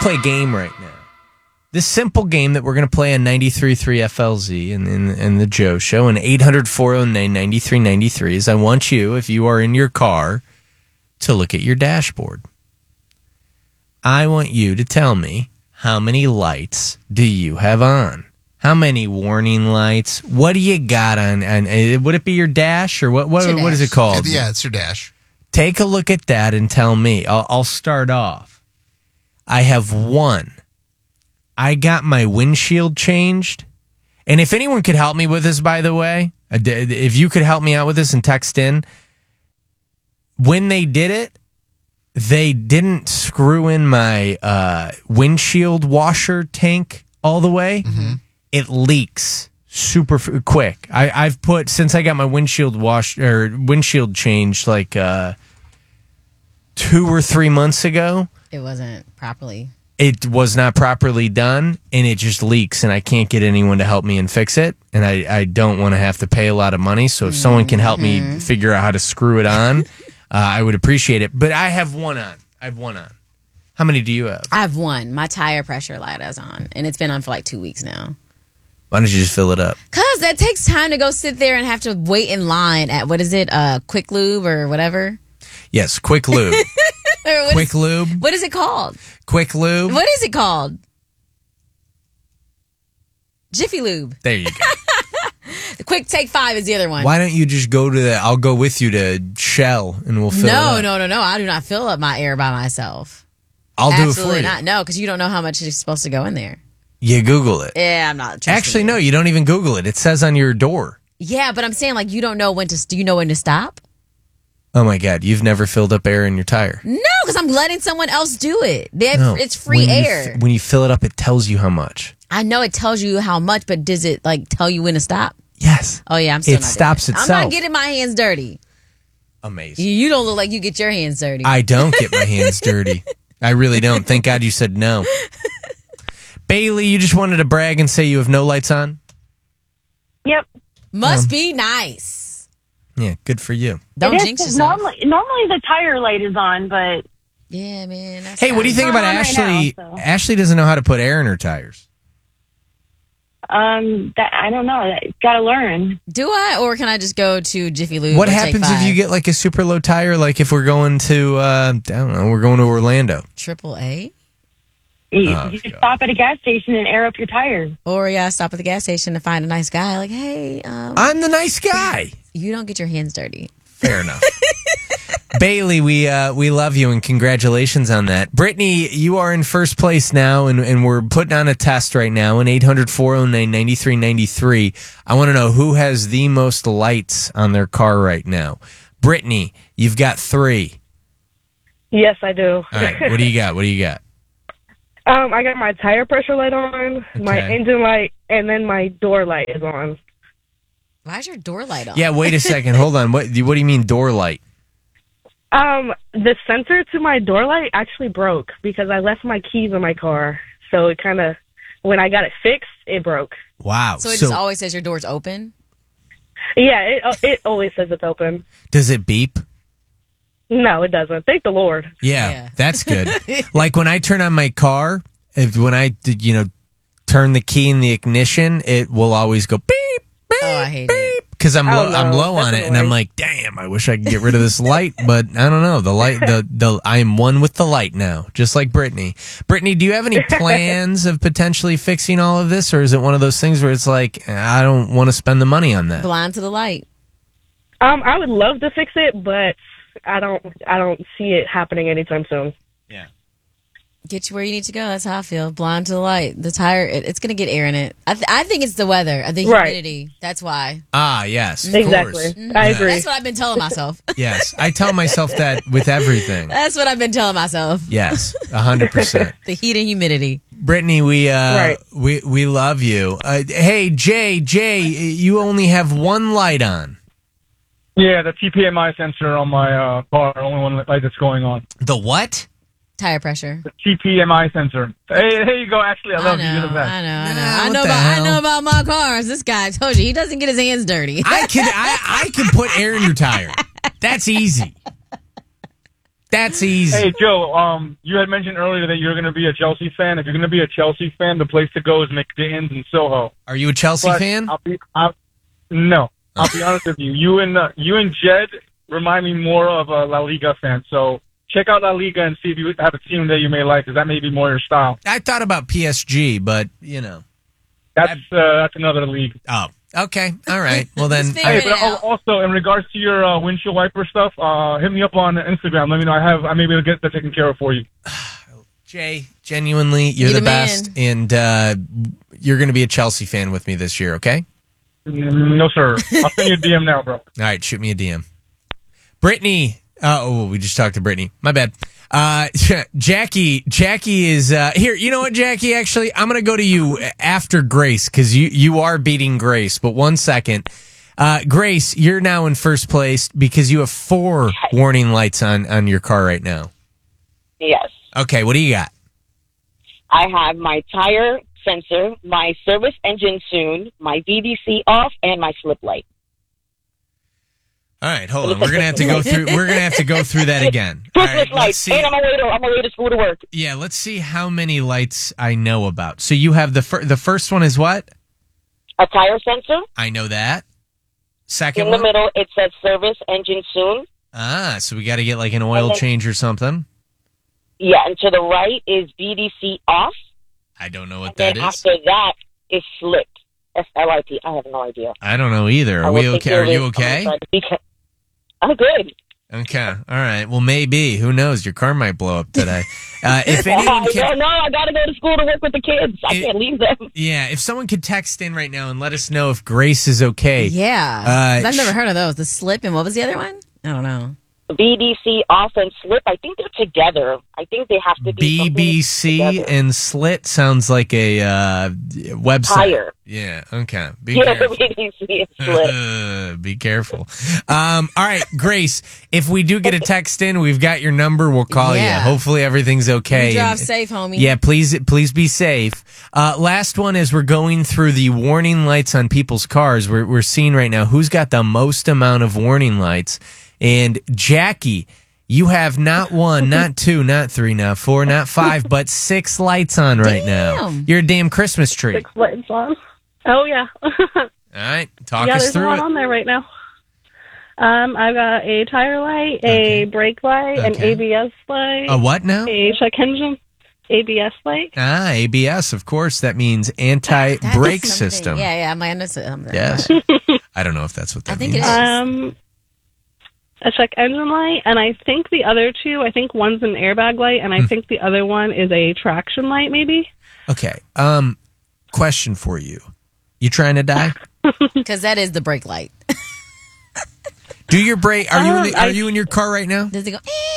play a game right now. This simple game that we're going to play on 93.3 FLZ and the Joe Show and 800-409-9393 is I want you, if you are in your car, to look at your dashboard. I want you to tell me how many lights do you have on? How many warning lights? What do you got on? Would it be your dash or what is it called? Yeah, it's your dash. Take a look at that and tell me. I'll start off. I have one. I got my windshield changed. And if anyone could help me with this, by the way, if you could help me out with this and text in, when they did it, they didn't screw in my windshield washer tank all the way. Mm-hmm. It leaks super quick. I've put, since I got my windshield changed like 2 or 3 months ago. It wasn't properly. It was not properly done, and it just leaks, and I can't get anyone to help me and fix it, and I don't want to have to pay a lot of money, so if someone can help me figure out how to screw it on, I would appreciate it. But I have one on. How many do you have? I have one. My tire pressure light is on, and it's been on for like 2 weeks now. Why don't you just fill it up? Because that takes time to go sit there and have to wait in line at, what is it, Quick Lube or whatever? Yes, Quick Lube. Quick Lube. What is it called? Quick Lube. What is it called? Jiffy Lube. There you go. The Quick Take 5 is the other one. Why don't you just go to I'll go with you to Shell and we'll fill it up. No. I do not fill up my air by myself. I'll do it for you. Absolutely not. No, because you don't know how much is supposed to go in there. You Google it. Yeah, I'm not. Actually, no, you don't even Google it. It says on your door. Yeah, but I'm saying, like, you don't know when to. Do you know when to stop? Oh my God, you've never filled up air in your tire? No, because I'm letting someone else do it. It's free air. When you fill it up, it tells you how much. I know it tells you how much, but does it like tell you when to stop? Yes. Oh yeah, I'm still it not stops doing it. itself. I'm not getting my hands dirty. Amazing. You don't look like you get your hands dirty. I don't get my hands dirty. I really don't. Thank God you said no. Bailey, you just wanted to brag and say you have no lights on? Yep. Must be nice. Yeah, good for you. Don't jinx yourself. Normally the tire light is on, but yeah, man. Hey, what do you think about Ashley? Right now, Ashley doesn't know how to put air in her tires. I don't know. Got to learn. Do I, or can I just go to Jiffy Lube? What happens if you get like a super low tire? Like if we're going to, I don't know, we're going to Orlando. AAA? You stop at a gas station and air up your tires. Or stop at the gas station to find a nice guy. Like, hey, I'm the nice guy. You don't get your hands dirty. Fair enough. Bailey, we love you and congratulations on that. Brittany, you are in first place now, and we're putting on a test right now. And 800-409-9393. I want to know who has the most lights on their car right now. Brittany, you've got 3. Yes, I do. All right, what do you got? I got my tire pressure light on, my engine light, and then my door light is on. Why is your door light on? Yeah, wait a second. Hold on. What do you mean door light? The sensor to my door light actually broke because I left my keys in my car. So it kind of, when I got it fixed, it broke. Wow. So it just always says your door's open? Yeah, it always says it's open. Does it beep? No, it doesn't. Thank the Lord. Yeah. That's good. Like when I turn on my car, when I turn the key in the ignition, it will always go beep, beep, I hate beep. it. Because I'm low on it, and I'm like, damn, I wish I could get rid of this light, but I don't know. The light, I am one with the light now, just like Brittany. Brittany, do you have any plans of potentially fixing all of this, or is it one of those things where it's like, I don't want to spend the money on that? Blind to the light. I would love to fix it, but I don't see it happening anytime soon. Yeah. Get you where you need to go. That's how I feel. Blind to the light. The tire, it's going to get air in it. I think it's the weather, the humidity. Right. That's why. Ah, yes. Exactly. Mm-hmm. I agree. That's what I've been telling myself. Yes. I tell myself that with everything. That's what I've been telling myself. Yes. 100%. The heat and humidity. Brittany, we love you. Hey, Jay, you only have one light on. Yeah, the TPMI sensor on my car, only one light that's going on. The what? Tire pressure. The TPMI sensor. Hey, there you go, Ashley. I love you. You're the best. I know about my cars. This guy, I told you, he doesn't get his hands dirty. I can put air in your tire. That's easy. That's easy. Hey, Joe, you had mentioned earlier that you're going to be a Chelsea fan. If you're going to be a Chelsea fan, the place to go is McDittins in Soho. Are you a Chelsea fan? No. I'll be honest with you. You and Jed remind me more of a La Liga fan. So check out La Liga and see if you have a team that you may like, because that may be more your style. I thought about PSG, but, That's another league. Oh, okay. All right. Well, then. Hey, but also, in regards to your windshield wiper stuff, hit me up on Instagram. Let me know. I may be able to get that taken care of for you. Jay, genuinely, you're the best, and you're going to be a Chelsea fan with me this year, okay? No, sir. I'll send you a DM now, bro. All right, shoot me a DM. Brittany. We just talked to Brittany. My bad. Jackie is here. You know what, Jackie? Actually, I'm going to go to you after Grace because you are beating Grace. But 1 second. Grace, you're now in first place because you have 4 warning lights on your car right now. Yes. Okay, what do you got? I have my tire sensor, my service engine soon, my VDC off, and my slip light. All right, hold on. We're gonna have to go through. We're gonna have to go through that again. Christmas lights, and I'm on my way to school to work. Yeah, let's see how many lights I know about. So you have the first one is what? A tire sensor. I know that. Second in one? the middle, it says service engine soon. So we got to get like an oil change or something. Yeah, and to the right is VDC off. I don't know what that is. And after that is slip. SLIP. I have no idea. I don't know either. Are we okay? Are you okay? I'm good. Okay. All right. Well, maybe. Who knows? Your car might blow up today. If anyone can... No, I got to go to school to work with the kids. I can't leave them. Yeah. If someone could text in right now and let us know if Grace is okay. Yeah. I've never heard of those. The slip and what was the other one? I don't know. VDC off and slip. I think they're together. I think they have to be BBC and slit sounds like a website. Tire. Yeah. Okay. VDC and slip. Be careful. All right, Grace. If we do get a text in, we've got your number. We'll call you. Hopefully everything's okay. You drive safe, homie. Yeah. Please be safe. Last one is we're going through the warning lights on people's cars. We're seeing right now who's got the most amount of warning lights. And Jackie, you have not 1, not 2, not 3, not 4, not 5, but 6 lights on right now. You're a damn Christmas tree. 6 lights on. Oh, yeah. All right. Talk us through it. Yeah, there's a lot on there right now. I've got a tire light, a brake light, an ABS light. A what now? A check engine. ABS light. ABS, of course. That means anti-brake system. Yeah, my understanding. Yes. I don't know if that's what that means. I think it is. A check engine light, and I think the other 2, I think one's an airbag light, and I think the other one is a traction light, maybe. Okay. Question for you. You trying to die? Because that is the brake light. Do your brake? Are you in your car right now? Does it go?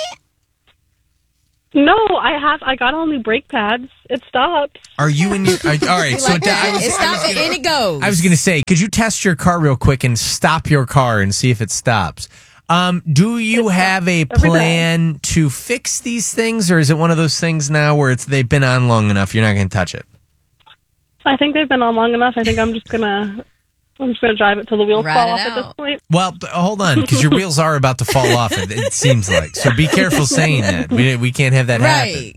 No, I got only brake pads. It stops. Are you in your? All right, so it stops and it goes. I was going to say, could you test your car real quick and stop your car and see if it stops? Do you have a plan to fix these things, or is it one of those things now where they've been on long enough you're not going to touch it? I think they've been on long enough. I think I'm just gonna drive it till the wheels fall off at this point. Well, hold on, because your wheels are about to fall off. It seems like, so be careful saying that. We can't have that happen.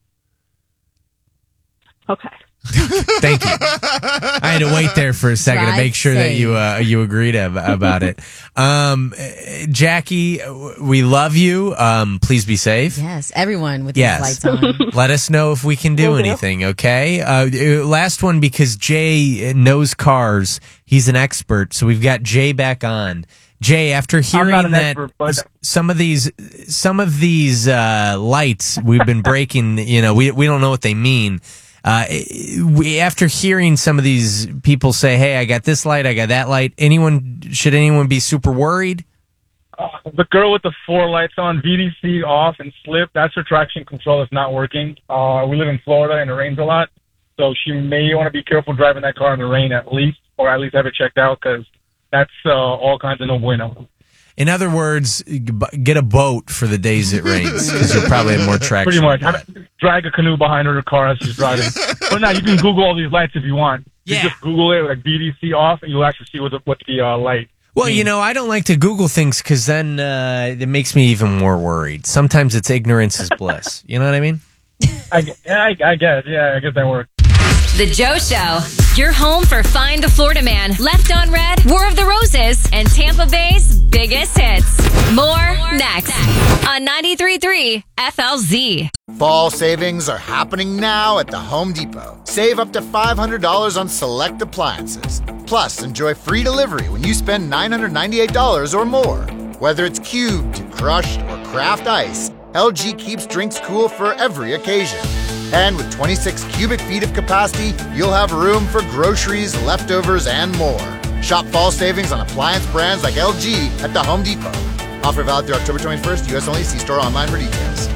Okay. Thank you. I had to wait there for a second to make sure that you agreed about it. Jackie, we love you. Please be safe. Yes, everyone with these lights on. Let us know if we can do anything, okay? Last one, because Jay knows cars. He's an expert, so we've got Jay back on. Jay, after hearing that some of these lights we've been breaking, we don't know what they mean. After hearing some of these people say, "Hey, I got this light, I got that light," should anyone be super worried? The girl with the 4 lights on, VDC off and slip, that's her traction control is not working. We live in Florida and it rains a lot, so she may want to be careful driving that car in the rain at least have it checked out, because that's all kinds of no bueno. In other words, get a boat for the days it rains, because you'll probably have more traction. Pretty much. Drag a canoe behind her car as she's driving. But now you can Google all these lights if you want. You just Google it, like VDC off, and you'll actually see what the light. Well, I don't like to Google things because then it makes me even more worried. Sometimes it's ignorance is bliss. You know what I mean? I guess. Yeah, I guess that works. The Joe Show. Your home for Find the Florida Man, Left on Red, War of the Roses, and Tampa Bay's biggest hits. More next on 93.3 FLZ. Fall savings are happening now at the Home Depot. Save up to $500 on select appliances. Plus, enjoy free delivery when you spend $998 or more. Whether it's cubed, crushed, or craft ice, LG keeps drinks cool for every occasion. And with 26 cubic feet of capacity, you'll have room for groceries, leftovers, and more. Shop fall savings on appliance brands like LG at the Home Depot. Offer valid through October 21st, U.S. only. See store online for details.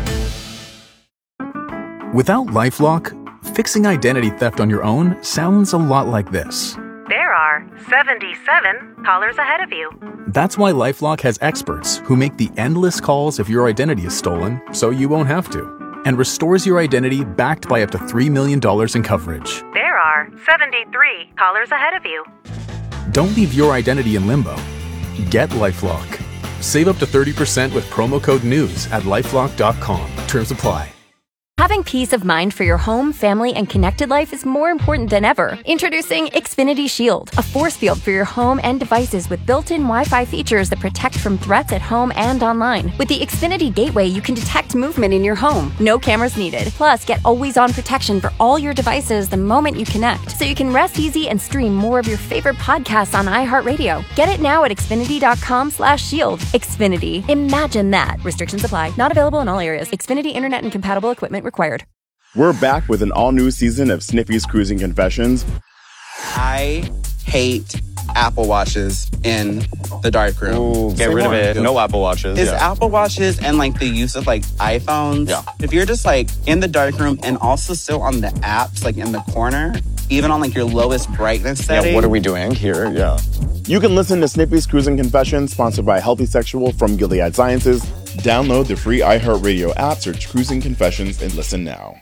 Without LifeLock, fixing identity theft on your own sounds a lot like this. There are 77 callers ahead of you. That's why LifeLock has experts who make the endless calls if your identity is stolen, so you won't have to, and restores your identity backed by up to $3 million in coverage. There are 73 callers ahead of you. Don't leave your identity in limbo. Get LifeLock. Save up to 30% with promo code NEWS at LifeLock.com. Terms apply. Having peace of mind for your home, family, and connected life is more important than ever. Introducing Xfinity Shield, a force field for your home and devices with built-in Wi-Fi features that protect from threats at home and online. With the Xfinity Gateway, you can detect movement in your home. No cameras needed. Plus, get always-on protection for all your devices the moment you connect, so you can rest easy and stream more of your favorite podcasts on iHeartRadio. Get it now at Xfinity.com/shield. Xfinity. Imagine that. Restrictions apply. Not available in all areas. Xfinity Internet and compatible equipment required. We're back with an all-new season of Sniffy's Cruising Confessions. I hate Apple Watches in the darkroom. Ooh, get rid of it. No Apple Watches. It's Apple Watches and the use of iPhones. Yeah. If you're just in the darkroom and also still on the apps in the corner, even on your lowest brightness setting. Yeah, what are we doing here? Yeah. You can listen to Snippy's Cruising Confessions, sponsored by Healthy Sexual from Gilead Sciences. Download the free iHeartRadio app, search Cruising Confessions, and listen now.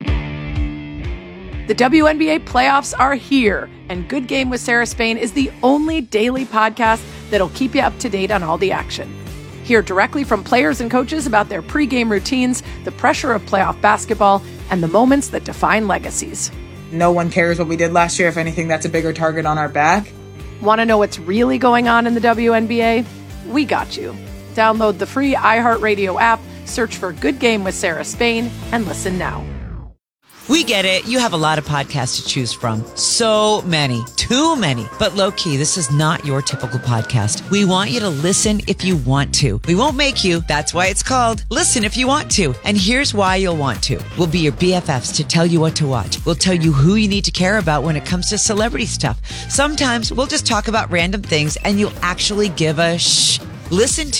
The WNBA playoffs are here, and Good Game with Sarah Spain is the only daily podcast that'll keep you up to date on all the action. Hear directly from players and coaches about their pregame routines, the pressure of playoff basketball, and the moments that define legacies. No one cares what we did last year. If anything, that's a bigger target on our back. Want to know what's really going on in the WNBA? We got you. Download the free iHeartRadio app, search for Good Game with Sarah Spain, and listen now. We get it. You have a lot of podcasts to choose from. So many. Too many. But low-key, this is not your typical podcast. We want you to listen if you want to. We won't make you. That's why it's called Listen If You Want To. And here's why you'll want to. We'll be your BFFs to tell you what to watch. We'll tell you who you need to care about when it comes to celebrity stuff. Sometimes we'll just talk about random things and you'll actually give a shh. Listen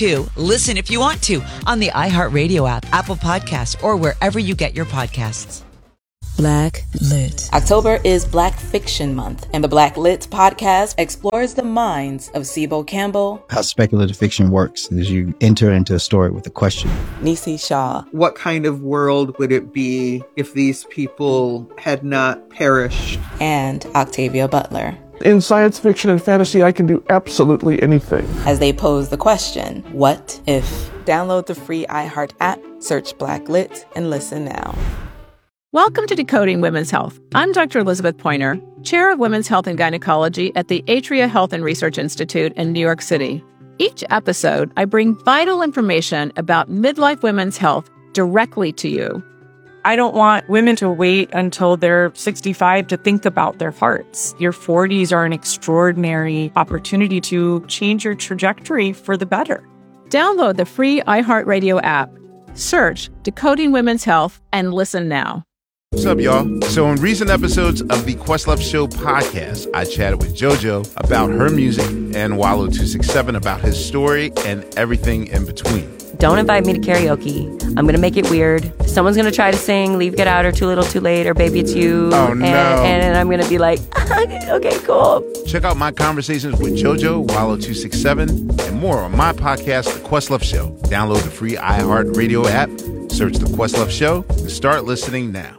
If You Want To on the iHeartRadio app, Apple Podcasts, or wherever you get your podcasts. Black Lit. October is Black Fiction Month, and the Black Lit podcast explores the minds of Sibo Campbell. How speculative fiction works is you enter into a story with a question. Nisi Shaw. What kind of world would it be if these people had not perished? And Octavia Butler. In science fiction and fantasy, I can do absolutely anything. As they pose the question, what if? Download the free iHeart app, search Black Lit, and listen now. Welcome to Decoding Women's Health. I'm Dr. Elizabeth Pointer, Chair of Women's Health and Gynecology at the Atria Health and Research Institute in New York City. Each episode, I bring vital information about midlife women's health directly to you. I don't want women to wait until they're 65 to think about their hearts. Your 40s are an extraordinary opportunity to change your trajectory for the better. Download the free iHeartRadio app. Search Decoding Women's Health and listen now. What's up, y'all? So in recent episodes of the Questlove Show podcast, I chatted with JoJo about her music and Wallow267 about his story and everything in between. Don't invite me to karaoke. I'm going to make it weird. Someone's going to try to sing Leave, Get Out, or Too Little, Too Late, or Baby It's You. Oh, no. And I'm going to be like, okay, cool. Check out my conversations with JoJo, Wallow267, and more on my podcast, The Questlove Show. Download the free iHeartRadio app, search The Questlove Show, and start listening now.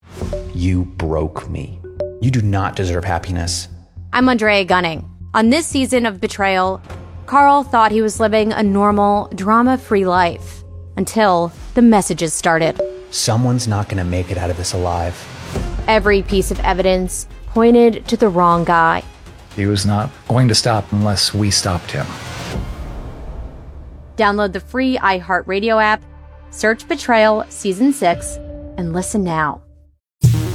You broke me. You do not deserve happiness. I'm Andrea Gunning. On this season of Betrayal, Carl thought he was living a normal, drama-free life until the messages started. Someone's not going to make it out of this alive. Every piece of evidence pointed to the wrong guy. He was not going to stop unless we stopped him. Download the free iHeartRadio app, search Betrayal Season 6, and listen now.